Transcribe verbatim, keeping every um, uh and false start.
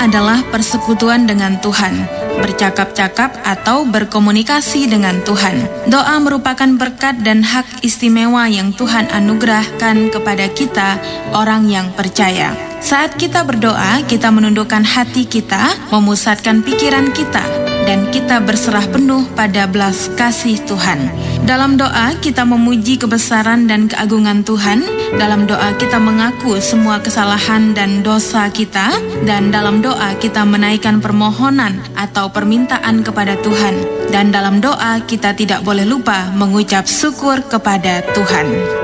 adalah persekutuan dengan Tuhan, bercakap-cakap atau berkomunikasi dengan Tuhan. Doa merupakan berkat dan hak istimewa yang Tuhan anugerahkan kepada kita, orang yang percaya. Saat kita berdoa, kita menundukkan hati kita, memusatkan pikiran kita, dan kita berserah penuh pada belas kasih Tuhan. Dalam doa, kita memuji kebesaran dan keagungan Tuhan. Dalam doa, kita mengaku semua kesalahan dan dosa kita. Dan dalam doa, kita menaikkan permohonan atau permintaan kepada Tuhan. Dan dalam doa, kita tidak boleh lupa mengucap syukur kepada Tuhan.